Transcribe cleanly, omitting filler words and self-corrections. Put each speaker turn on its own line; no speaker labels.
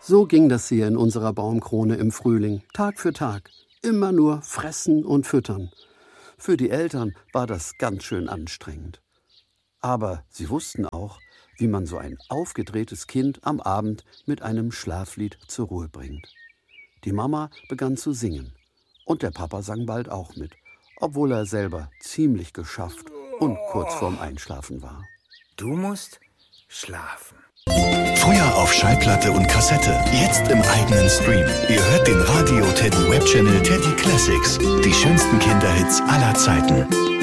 So ging das hier in unserer Baumkrone im Frühling, Tag für Tag. Immer nur fressen und füttern. Für die Eltern war das ganz schön anstrengend. Aber sie wussten auch, wie man so ein aufgedrehtes Kind am Abend mit einem Schlaflied zur Ruhe bringt. Die Mama begann zu singen und der Papa sang bald auch mit, obwohl er selber ziemlich geschafft und kurz vorm Einschlafen war.
Du musst schlafen.
Früher auf Schallplatte und Kassette, jetzt im eigenen Stream. Ihr hört den Radio Teddy Webchannel Teddy Classics. Die schönsten Kinderhits aller Zeiten.